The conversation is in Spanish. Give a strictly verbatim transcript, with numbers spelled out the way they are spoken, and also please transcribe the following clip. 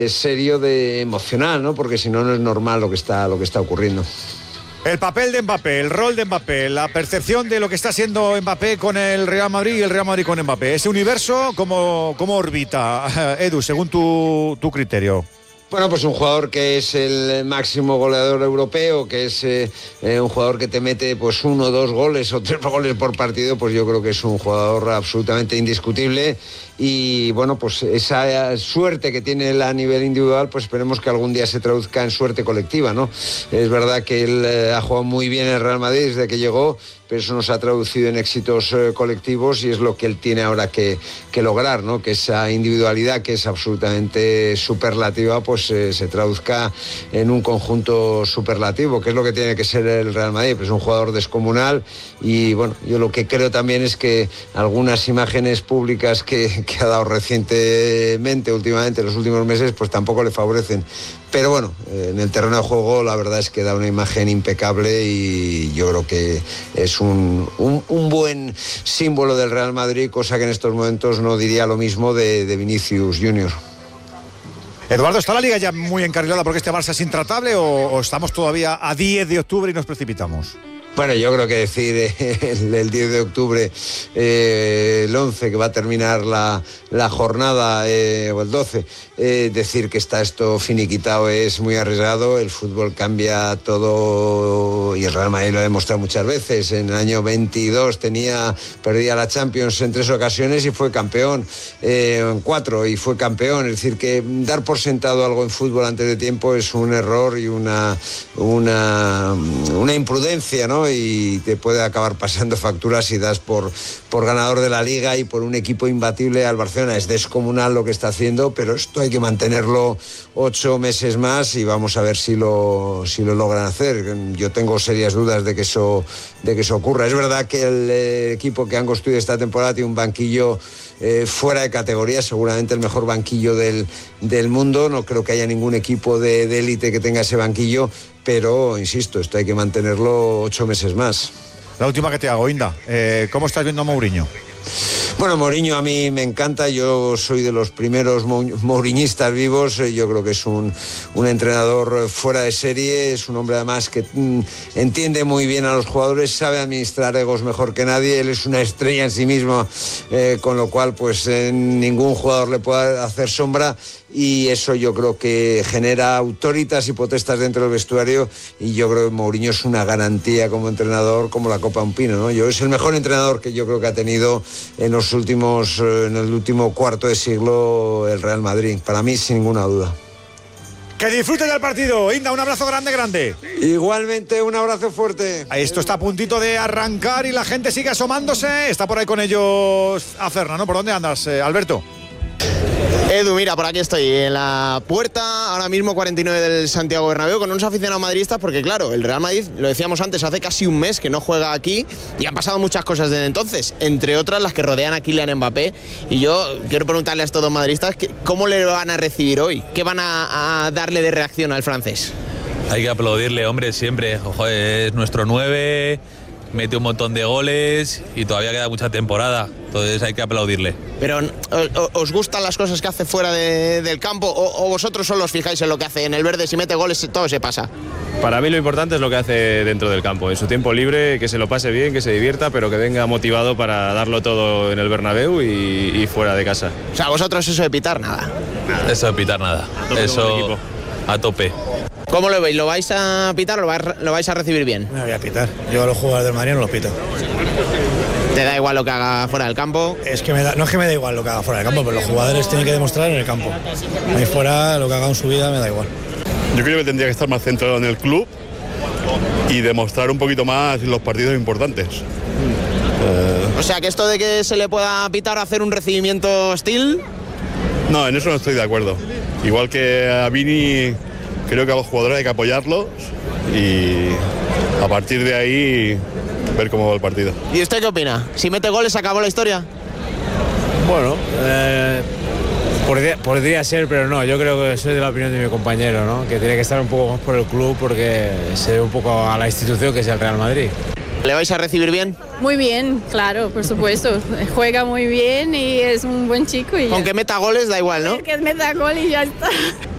serio, de emocional, ¿no? Porque si no, no es normal lo que está, lo que está ocurriendo. El papel de Mbappé, el rol de Mbappé, la percepción de lo que está haciendo Mbappé con el Real Madrid y el Real Madrid con Mbappé. Ese universo, ¿cómo, cómo orbita, Edu, según tu, tu criterio? Bueno, pues un jugador que es el máximo goleador europeo, que es eh, eh, un jugador que te mete pues uno, dos goles o tres goles por partido, pues yo creo que es un jugador absolutamente indiscutible. Y bueno, pues esa suerte que tiene él a nivel individual, pues esperemos que algún día se traduzca en suerte colectiva, ¿no? Es verdad que él eh, ha jugado muy bien en el Real Madrid desde que llegó, pero eso nos ha traducido en éxitos eh, colectivos y es lo que él tiene ahora que, que lograr, ¿no? Que esa individualidad que es absolutamente superlativa, pues eh, se traduzca en un conjunto superlativo, que es lo que tiene que ser el Real Madrid. Pues es un jugador descomunal y bueno, yo lo que creo también es que algunas imágenes públicas que, que ha dado recientemente, últimamente, en los últimos meses, pues tampoco le favorecen. Pero bueno, en el terreno de juego la verdad es que da una imagen impecable y yo creo que es un, un, un buen símbolo del Real Madrid, cosa que en estos momentos no diría lo mismo de, de Vinicius Junior Eduardo, ¿está la Liga ya muy encarrilada porque este Barça es intratable o, o estamos todavía a diez de octubre y nos precipitamos? Bueno, yo creo que decir eh, el, el diez de octubre, eh, el once, que va a terminar la, la jornada, eh, o el doce, eh, decir que está esto finiquitado es muy arriesgado. El fútbol cambia todo y el Real Madrid lo ha demostrado muchas veces. En el año veintidós tenía, perdía la Champions en tres ocasiones y fue campeón, eh, en cuatro y fue campeón. Es decir, que dar por sentado algo en fútbol antes de tiempo es un error y una, una, una imprudencia, ¿no? Y te puede acabar pasando facturas si das por, por ganador de la Liga y por un equipo imbatible al Barcelona. Es descomunal lo que está haciendo, pero esto hay que mantenerlo ocho meses más y vamos a ver si lo, si lo logran hacer. Yo tengo serias dudas de que eso, de que eso ocurra. Es verdad que el eh, equipo que han construido esta temporada tiene un banquillo eh, fuera de categoría, seguramente el mejor banquillo del, del mundo. No creo que haya ningún equipo de, de élite que tenga ese banquillo, pero insisto, esto hay que mantenerlo ocho meses más. La última que te hago, Inda, eh, ¿cómo estás viendo a Mourinho? Bueno, Mourinho a mí me encanta, yo soy de los primeros mouriñistas vivos, yo creo que es un, un entrenador fuera de serie, es un hombre además que mm, entiende muy bien a los jugadores, sabe administrar egos mejor que nadie, él es una estrella en sí mismo, eh, con lo cual pues eh, ningún jugador le puede hacer sombra y eso yo creo que genera autoritas y potestas dentro del vestuario y yo creo que Mourinho es una garantía como entrenador, como la copa un pino, ¿no? Yo es el mejor entrenador que yo creo que ha tenido en los últimos, en el último cuarto de siglo el Real Madrid, para mí sin ninguna duda. Que disfruten del partido, Inda, un abrazo grande, grande. Igualmente, un abrazo fuerte. Esto está a puntito de arrancar y la gente sigue asomándose, está por ahí con ellos Acerna, ¿no? ¿Por dónde andas, eh, Alberto? Edu, mira, por aquí estoy, en la puerta, ahora mismo cuarenta y nueve del Santiago Bernabéu, con unos aficionados madridistas, porque claro, el Real Madrid, lo decíamos antes, hace casi un mes que no juega aquí y han pasado muchas cosas desde entonces, entre otras las que rodean a Kylian Mbappé, y yo quiero preguntarle a estos dos madridistas, ¿cómo le van a recibir hoy? ¿Qué van a, a darle de reacción al francés? Hay que aplaudirle, hombre, siempre, ojo, es nuestro nueve, mete un montón de goles y todavía queda mucha temporada, entonces hay que aplaudirle. Pero, ¿os gustan las cosas que hace fuera de, del campo o, o vosotros solo os fijáis en lo que hace en el verde? Si mete goles todo se pasa. Para mí lo importante es lo que hace dentro del campo, en su tiempo libre, que se lo pase bien, que se divierta, pero que venga motivado para darlo todo en el Bernabéu y, y fuera de casa. O sea, vosotros eso de pitar, nada. nada. Eso de pitar, nada. Eso a tope. ¿Cómo lo veis? ¿Lo vais a pitar o lo vais, lo vais a recibir bien? Me voy a pitar. Yo a los jugadores del Madrid no los pito. ¿Te da igual lo que haga fuera del campo? Es que me da, no es que me da igual lo que haga fuera del campo, pero los jugadores tienen que demostrar en el campo. Ahí fuera, lo que haga en su vida me da igual. Yo creo que tendría que estar más centrado en el club y demostrar un poquito más en los partidos importantes. Eh... O sea, que esto de que se le pueda pitar o hacer un recibimiento hostil... No, en eso no estoy de acuerdo. Igual que a Vini, creo que a los jugadores hay que apoyarlos y a partir de ahí ver cómo va el partido. ¿Y usted qué opina? Si mete goles, ¿acabó la historia? Bueno, eh, podría, podría ser, pero no. Yo creo que soy de la opinión de mi compañero, ¿no? Que tiene que estar un poco más por el club porque se ve un poco a la institución que es el Real Madrid. ¿Le vais a recibir bien? Muy bien, claro, por supuesto. Juega muy bien y es un buen chico. Y Con que meta goles da igual, ¿no? Que meta gol y ya está.